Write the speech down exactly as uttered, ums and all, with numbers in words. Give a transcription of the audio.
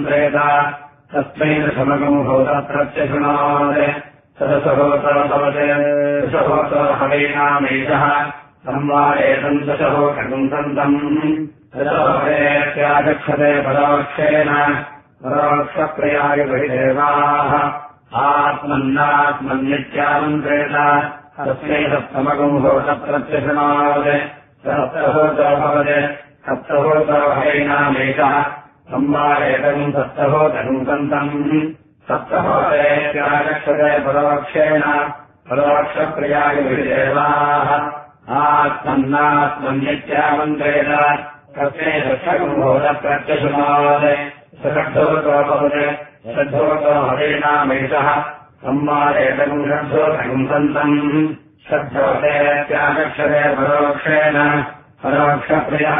तस्मै समगम् भवतप्रत्यशृणात् सदसहोतर भवते दशहोतर हवीनामेषः संवारेतम् दशहोकम् सन्तम् दशहोरेत्यागच्छते परोक्षेण परोक्षप्रियाय बहिदेवाः आत्मन्नात्मन्नित्यामन्त्रेण तस्मै सप्तमगम् भवतप्रत्यशृणात् सप्तहोतर भवते सप्तहोतर हवीनामेषः संवारेतम् सप्तहोतकम् सन्तम् सप्तहोरेत्यागच्छते परोक्षेण परोक्षप्रियाय बहिदेवाः आत्मन्नात्मन्नित्यामन्त्रेण तस्मै षष्ठकम् भवतप्रत्यशृणात् षड्ढोतो भवते षड्ढोतो हवीनामेषः संवारेतकम् षड्ढोतकम् सन्तम् षड्ढोतेत्यागच्छते परोक्षेण परोक्षप्रियाय